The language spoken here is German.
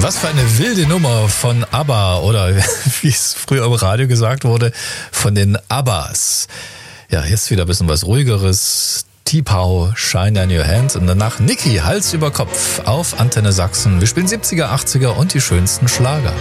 Was für eine wilde Nummer von ABBA oder wie es früher im Radio gesagt wurde, von den Abbas. Ja, jetzt wieder ein bisschen was Ruhigeres. T-Pow, Shine in Your Hands und danach Niki, Hals über Kopf auf Antenne Sachsen. Wir spielen 70er, 80er und die schönsten Schlager.